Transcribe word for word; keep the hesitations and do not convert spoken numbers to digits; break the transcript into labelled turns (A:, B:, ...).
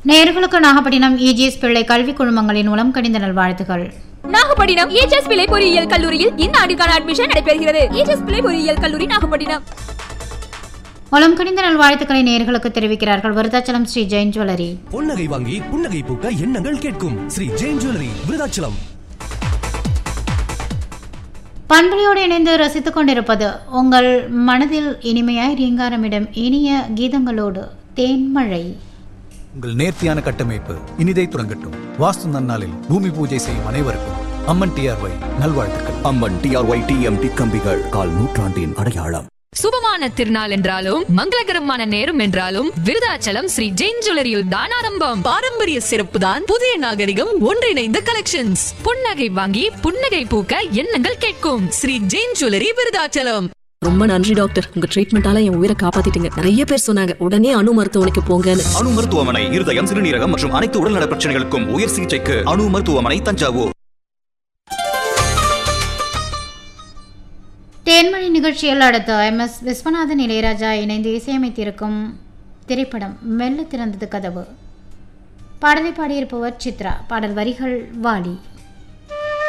A: நேயர்களுக்கு நாகப்பட்டினம் இஜிஎஸ் பிள்ளை கல்வி குழுமங்களின் மூலம் கணித நல்வாழ்த்துகள்.
B: நாகப்பட்டினம் இஜிஎஸ் பிள்ளை பொறியியல் கல்லூரியில் இந்த ஆண்டுக்கான அட்மிஷன் நடைபெறுகிறது. இஜிஎஸ் பிள்ளை பொறியியல் கல்லூரி நாகப்பட்டினம்.
A: மூலம் கணித நல்வாழ்த்துக்களை நேயர்களுக்கு தெரிவிக்கிறார்கள் விருதாச்சலம் ஸ்ரீ ஜெயின் ஜுவல்லரி.
C: பொன்னகை வாங்கி புன்னகை பூக்க எண்ணங்கள் கேட்கும் ஸ்ரீ ஜெயின் ஜுவல்லரி விருதாச்சலம்.
A: பண்பலையோடு இணைந்து ரசித்துக் கொண்டிருப்பது உங்கள் மனதில் இனிமையாய் ரீங்காரமிடம் இனிய கீதங்களோடு தேன்மழை.
D: உங்கள் நேர்த்தியான கட்டமைப்பு இனிதை துறங்கட்டும். வாஸ்து நன்னாளில் பூமி பூஜை செய்யும் அனைவருக்கும் அம்மன் டிஆர்ஒய் நல்வாழ்த்துக்கள்.
C: அம்மன் டிஆர்ஒய் டிஎம்டி கம்பிகள் கால் நூற்றாண்டின் அடையாளம்.
E: சுபமான திருநாள் என்றாலும் மங்களகரமான நேரம் என்றாலும் விருதாச்சலம் ஸ்ரீ ஜெயின் ஜுவல்லரியில் தான் ஆரம்பம். பாரம்பரிய சிறப்பு தான் புதிய நாகரிகம் ஒன்றிணைந்த கலெக்ஷன்ஸ். புன்னகை வாங்கி புன்னகை பூக்க எண்ணங்கள் கேட்கும் ஸ்ரீ ஜெயின் ஜுவல்லரி விருதாச்சலம்.
F: ரொம்ப நன்றி டாக்டர், உங்க ட்ரீட்மெண்டால என் உயிரை காப்பாத்திட்டீங்க. நிறைய பேர் சொன்னாங்க உடனே அணு மருத்துவமனைக்கு போங்கன்னு.
G: அணு மருத்துவமனை இருதயம், சிறுநீரகம் மற்றும் அனைத்து உடல்நல பிரச்சனைகளுக்கும் உயர் சிகிச்சைக்கு அணு மருத்துவமனை, தஞ்சாவூர்.
A: தேன்மழை நிகழ்ச்சியில் அடுத்து எம் எஸ் விஸ்வநாதன் இளையராஜா இணைந்து இசையமைத்திருக்கும் திரைப்படம் மெல்ல திறந்தது கதவு. பாடலை பாடியிருப்பவர் சித்ரா. பாடல் வரிகள் வாலி.